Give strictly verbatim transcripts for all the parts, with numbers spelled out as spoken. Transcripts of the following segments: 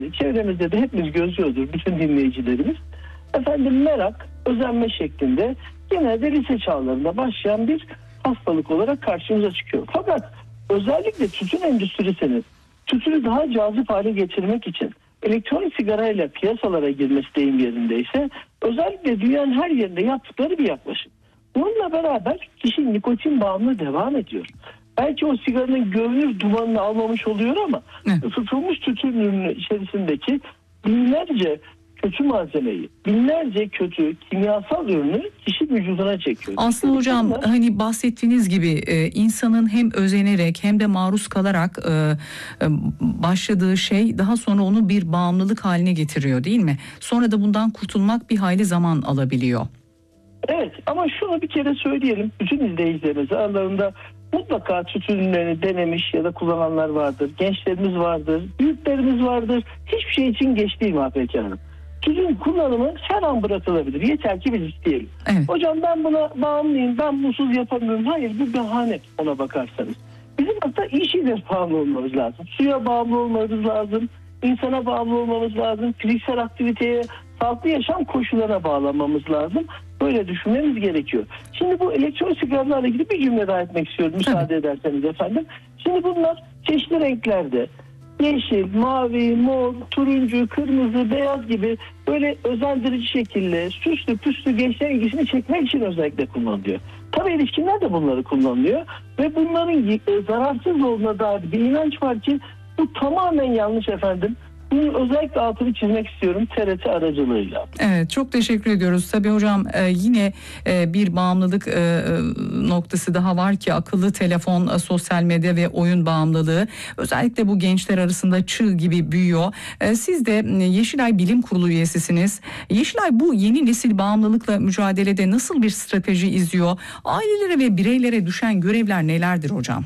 Çevremizde de hepimiz gözlüyordur, bütün dinleyicilerimiz. Efendim merak, özenme şeklinde genelde lise çağlarında başlayan bir hastalık olarak karşımıza çıkıyor. Fakat özellikle tütün endüstrisinin tütünü daha cazip hale getirmek için elektronik sigarayla piyasalara girmesi deyim yerindeyse özellikle dünyanın her yerinde yaptıkları bir yaklaşım. Bununla beraber kişi nikotin bağımlı devam ediyor. Belki o sigaranın görünür dumanını almamış oluyor ama tutulmuş tütün ürünü içerisindeki binlerce kötü malzemeyi, binlerce kötü kimyasal ürünü kişi vücuduna çekiyor. Aslında hocam bunlar, hani bahsettiğiniz gibi e, insanın hem özenerek hem de maruz kalarak e, e, başladığı şey daha sonra onu bir bağımlılık haline getiriyor, değil mi? Sonra da bundan kurtulmak bir hayli zaman alabiliyor. Evet, ama şunu bir kere söyleyelim bütün izleyicilerimize, aralarında mutlaka tütün ürünlerini denemiş ya da kullananlar vardır. Gençlerimiz vardır, büyüklerimiz vardır. Hiçbir şey için geç değil Mahpek Hanım. Tütün kullanımı her an bırakılabilir. Yeter ki biz isteyelim. Evet. Hocam ben buna bağımlıyım, ben bunsuz yapamıyorum. Hayır, bu bahane ona bakarsanız. Bizim hatta iyi şeyler bağımlı olmamız lazım. Suya bağımlı olmamız lazım. İnsana bağımlı olmamız lazım. Fiziksel aktiviteye, sağlıklı yaşam koşullarına bağlanmamız lazım. Böyle düşünmemiz gerekiyor. Şimdi bu elektronik sigaralarla ilgili bir cümle daha etmek istiyorum. Müsaade Tabii. ederseniz efendim. Şimdi bunlar çeşitli renklerde. Yeşil, mavi, mor, turuncu, kırmızı, beyaz gibi böyle özendirici şekilde süslü püslü gençlerin ilgisini çekmek için özellikle kullanılıyor. Tabii erişkinler de bunları kullanıyor ve bunların zararsız olduğuna dair bir inanç var ki bu tamamen yanlış efendim. Bunu özellikle altını çizmek istiyorum T R T aracılığıyla. Evet, çok teşekkür ediyoruz. Tabii hocam e, yine e, bir bağımlılık e, noktası daha var ki akıllı telefon, e, sosyal medya ve oyun bağımlılığı. Özellikle bu gençler arasında çığ gibi büyüyor. E, siz de e, Yeşilay Bilim Kurulu üyesisiniz. Yeşilay bu yeni nesil bağımlılıkla mücadelede nasıl bir strateji izliyor? Ailelere ve bireylere düşen görevler nelerdir hocam?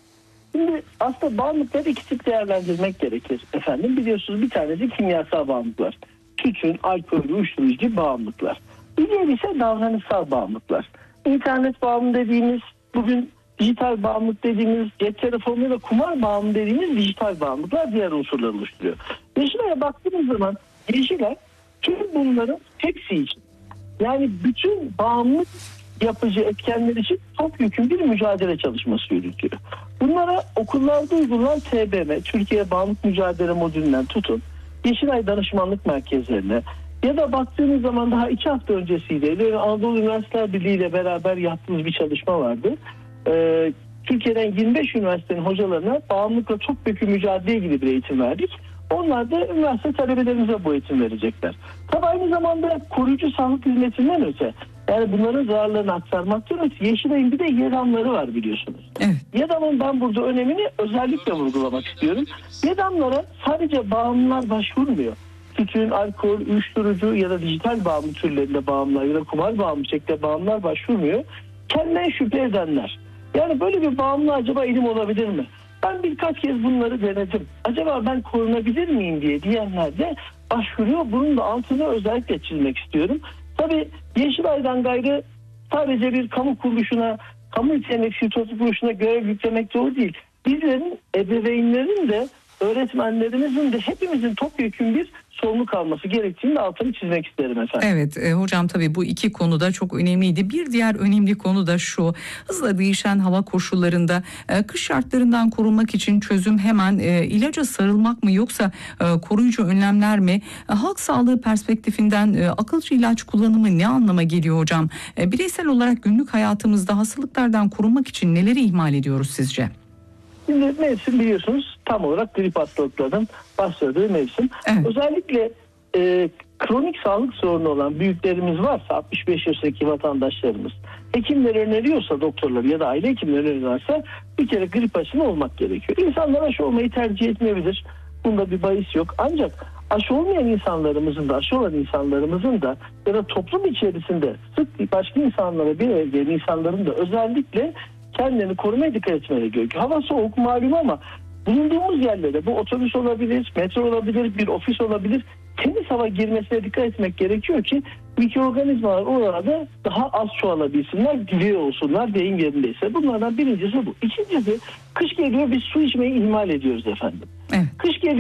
Şimdi aslında bağımlılıkları iki tip değerlendirmek gerekir efendim. Biliyorsunuz bir tanesi kimyasal bağımlılıklar. Tütün, alkol, uyuşturucu bağımlılıklar. Bir diğeri ise davranışsal bağımlılıklar. İnternet bağımlı dediğimiz, bugün dijital bağımlılık dediğimiz, cep telefonu ve kumar bağımlı dediğimiz dijital bağımlılıklar diğer unsurları oluşturuyor. Yeşilay'a baktığımız zaman Yeşilay tüm bunların hepsi için, yani bütün bağımlılık yapıcı etkenler için topyekun bir mücadele çalışması yürütüyor. Bunlara okullarda uygulanan T B M, Türkiye Bağımlılık Mücadele Modülü'nden tutun, Yeşilay Danışmanlık Merkezlerine ya da baktığınız zaman daha iki hafta öncesiydi Anadolu Üniversiteler Birliği ile beraber yaptığımız bir çalışma vardı. Ee, Türkiye'den yirmi beş üniversitenin hocalarına bağımlılıkla topyekun mücadeleye ilgili bir eğitim verdik. Onlar da üniversite talebelerimize bu eğitim verecekler. Tabii aynı zamanda koruyucu sağlık hizmetinden öte, yani bunların zararlarını aktarmaktan öte Yeşilay'ın bir de YEDAM'ları var biliyorsunuz. Evet. YEDAM'ın ben burada önemini özellikle vurgulamak istiyorum. YEDAM'lara sadece bağımlılar başvurmuyor. Tütün, alkol, uyuşturucu ya da dijital bağımlı türlerinde bağımlılar ya da kumar bağımlı şeklinde bağımlılar başvurmuyor. Kendinden şüphe edenler. Yani böyle bir bağımlı acaba elim olabilir mi? Ben birkaç kez bunları denedim. Acaba ben korunabilir miyim diye diyenler de başvuruyor. Bunun da altını özellikle çizmek istiyorum. Tabii Yeşilay'dan gayrı sadece bir kamu kuruluşuna, kamu hizmetçi toplum kuruluşuna görev yüklemek doğru değil. Bizlerin, ebeveynlerin de, öğretmenlerimizin de hepimizin topyekun bir sorumluluk alması gerektiğini de altını çizmek isterim efendim. Evet e, hocam tabii bu iki konu da çok önemliydi. Bir diğer önemli konu da şu: hızla değişen hava koşullarında e, kış şartlarından korunmak için çözüm hemen e, ilaca sarılmak mı yoksa e, koruyucu önlemler mi? E, halk sağlığı perspektifinden e, akılcı ilaç kullanımı ne anlama geliyor hocam? E, bireysel olarak günlük hayatımızda hastalıklardan korunmak için neleri ihmal ediyoruz sizce? Şimdi mevsim biliyorsunuz tam olarak grip hastalıklarının başladığı mevsim. Evet. Özellikle e, kronik sağlık sorunu olan büyüklerimiz varsa, altmış beş yaşındaki vatandaşlarımız, hekimler öneriyorsa, doktorlar ya da aile hekimleri öneriyorsa bir kere grip aşısı olmak gerekiyor. İnsanlar aşı olmayı tercih etmeyebilir. Bunda bir bahis yok. Ancak aşı olmayan insanlarımızın da, aşı olan insanlarımızın da ya da toplum içerisinde sık başka insanlara bir araya gelen insanların da özellikle kendini korumaya dikkat etmeleri gerekiyor. Hava soğuk malum ama bulunduğumuz yerlere, bu otobüs olabilir, metro olabilir, bir ofis olabilir, temiz hava girmesine dikkat etmek gerekiyor ki mikroorganizmalar orada daha az çoğalabilsinler, diri olsunlar deyim yerindeyse. Bunlardan birincisi bu. İkincisi, kış geliyor, biz su içmeyi ihmal ediyoruz efendim. Evet. Kış geliyor,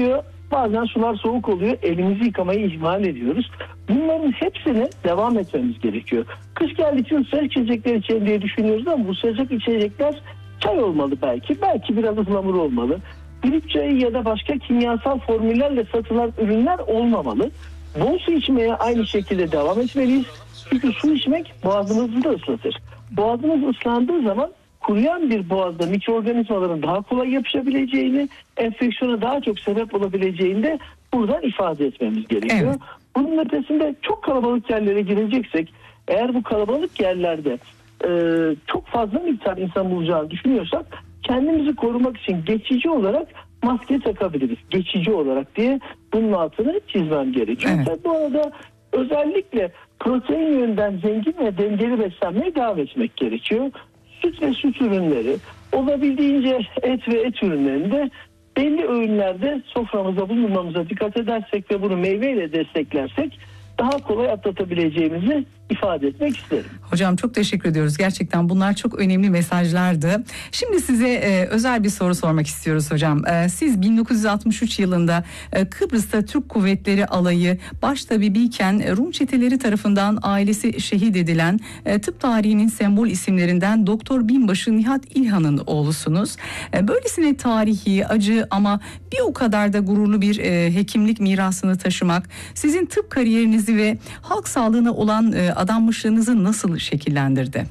Bazen sular soğuk oluyor, elimizi yıkamayı ihmal ediyoruz. Bunların hepsine devam etmemiz gerekiyor. Kış geldiği için sıcak içecekler içelim diye düşünüyoruz ama bu sıcak içecekler çay olmalı belki. Belki biraz ıhlamur olmalı. Grip çayı ya da başka kimyasal formüllerle satılan ürünler olmamalı. Bol su içmeye aynı şekilde devam etmeliyiz. Çünkü su içmek boğazımızı da ıslatır. Boğazımız ıslandığı zaman kuruyan bir boğazda mikroorganizmaların daha kolay yapışabileceğini, enfeksiyona daha çok sebep olabileceğini de buradan ifade etmemiz gerekiyor. Evet. Bunun ötesinde çok kalabalık yerlere gireceksek, eğer bu kalabalık yerlerde e, çok fazla miktar insan bulacağını düşünüyorsak, kendimizi korumak için geçici olarak maske takabiliriz. Geçici olarak diye bunun altını çizmem gerekiyor. Evet. Tabii bu arada özellikle protein yönden zengin ve dengeli beslenmeye devam etmek gerekiyor. Süt ve süt ürünleri, olabildiğince et ve et ürünlerinde belli öğünlerde soframıza bulunmamıza dikkat edersek ve bunu meyveyle desteklersek daha kolay atlatabileceğimizi ifade etmek isterim. Hocam çok teşekkür ediyoruz. Gerçekten bunlar çok önemli mesajlardı. Şimdi size e, özel bir soru sormak istiyoruz hocam. E, siz bin dokuz yüz altmış üç yılında e, Kıbrıs'ta Türk Kuvvetleri Alayı baştabibiyken e, Rum çeteleri tarafından ailesi şehit edilen e, tıp tarihinin sembol isimlerinden Doktor Binbaşı Nihat İlhan'ın oğlusunuz. E, böylesine tarihi, acı ama bir o kadar da gururlu bir e, hekimlik mirasını taşımak sizin tıp kariyerinizi ve halk sağlığına olan e, adanmışlığınızı nasıl şekillendirdi?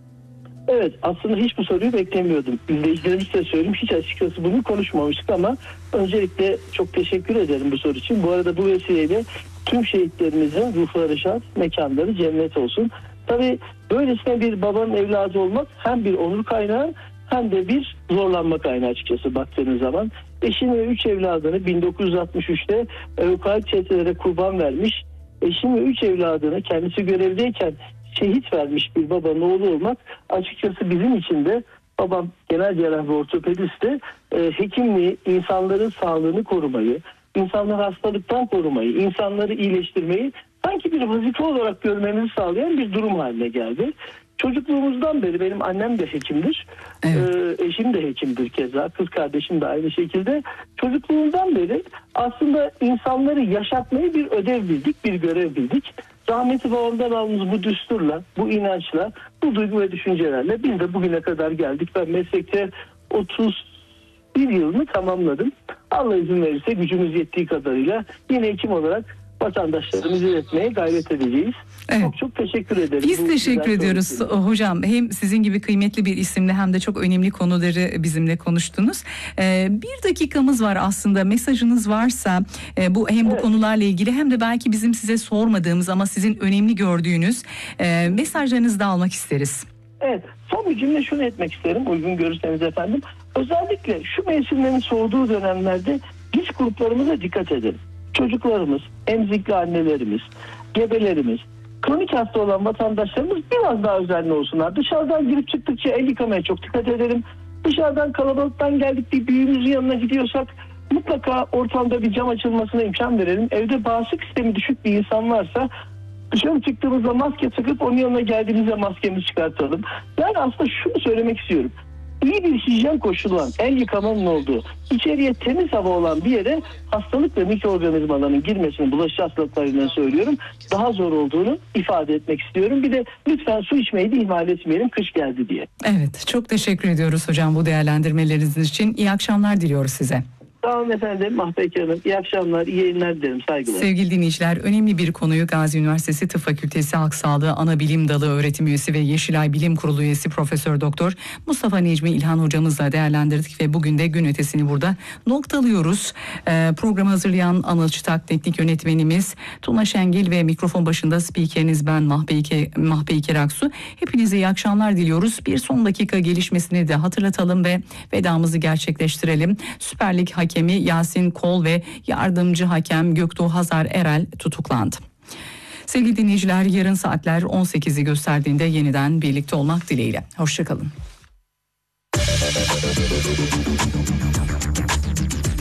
Evet, aslında hiç bu soruyu beklemiyordum. İzleyicilerimize de söyleyeyim, hiç açıkçası bunu konuşmamıştık ama öncelikle çok teşekkür ederim bu soru için. Bu arada bu vesileyle tüm şehitlerimizin ruhları şad, mekanları cennet olsun. Tabii böylesine bir babanın evladı olmak hem bir onur kaynağı hem de bir zorlanma kaynağı açıkçası baktığınız zaman. Eşim ve üç evladını bin dokuz yüz altmış üçte Evkayet çetelere kurban vermiş, eşim ve üç evladını kendisi görevdeyken şehit vermiş bir babanın oğlu olmak açıkçası bizim için de, babam genel cerrah ve ortopedisti, e, hekimliği, insanların sağlığını korumayı, insanları hastalıktan korumayı, insanları iyileştirmeyi sanki bir vazife olarak görmemizi sağlayan bir durum haline geldi. Çocukluğumuzdan beri benim annem de hekimdir, Evet. ee, eşim de hekimdir keza, kız kardeşim de aynı şekilde. Çocukluğumuzdan beri aslında insanları yaşatmayı bir ödev bildik, bir görev bildik. Rahmeti babamdan aldığımız bu düsturla, bu inançla, bu duygu ve düşüncelerle biz de bugüne kadar geldik. Ben meslekte otuz bir yılını tamamladım. Allah izin verirse gücümüz yettiği kadarıyla yine hekim olarak vatandaşlarımızı iletmeye gayret edeceğiz. Evet. Çok çok teşekkür ederim. Biz Bu teşekkür güzel ediyoruz soru için. hocam. Hem sizin gibi kıymetli bir isimle hem de çok önemli konuları bizimle konuştunuz. Ee, bir dakikamız var aslında. Mesajınız varsa e, bu hem bu Evet. konularla ilgili hem de belki bizim size sormadığımız ama sizin önemli gördüğünüz e, mesajlarınızı da almak isteriz. Evet, son bir cümle şunu etmek isterim, uygun görürseniz efendim. Özellikle şu mevsimlerin soğuduğu dönemlerde risk gruplarımıza dikkat edelim. Çocuklarımız, emzikli annelerimiz, gebelerimiz, kronik hasta olan vatandaşlarımız biraz daha özenli olsunlar. Dışarıdan girip çıktıkça el yıkamaya çok dikkat edelim. Dışarıdan kalabalıktan geldik bir büyüğümüzün yanına gidiyorsak mutlaka ortamda bir cam açılmasına imkan verelim. Evde bağışıklık sistemi düşük bir insan varsa dışarı çıktığımızda maske takıp onun yanına geldiğimizde maskemizi çıkartalım. Yani aslında şunu söylemek istiyorum. İyi bir hijyen koşulu olan, el yıkamanın olduğu, içeriye temiz hava olan bir yere hastalık ve mikroorganizmaların girmesini, bulaşıcı hastalıklarından söylüyorum, daha zor olduğunu ifade etmek istiyorum. Bir de lütfen su içmeyi de ihmal etmeyelim, kış geldi diye. Evet, çok teşekkür ediyoruz hocam bu değerlendirmeleriniz için. İyi akşamlar diliyoruz size. Sağ olun efendim, Mahpek Hanım. İyi akşamlar, iyi yayınlar dilerim, saygılar. Sevgili dinleyiciler, önemli bir konuyu Gazi Üniversitesi Tıp Fakültesi Halk Sağlığı Anabilim Dalı Öğretim Üyesi ve Yeşilay Bilim Kurulu Üyesi Profesör Doktor Mustafa Necmi İlhan hocamızla değerlendirdik ve bugün de gün ötesini burada noktalıyoruz. Ee, programı hazırlayan Anıl Çıtak, teknik yönetmenimiz Tuna Şengil ve mikrofon başında spikeriniz ben Mahpeyke, Mahpeyke Aksu. Hepinize iyi akşamlar diliyoruz. Bir son dakika gelişmesini de hatırlatalım ve vedamızı gerçekleştirelim. Süper Lig hakemi Yasin Kol ve yardımcı hakem Göktuğ Hazar Erel tutuklandı. Sevgili dinleyiciler, yarın saatler on sekizi gösterdiğinde yeniden birlikte olmak dileğiyle. Hoşçakalın.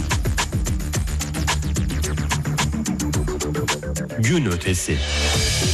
Gün ötesi.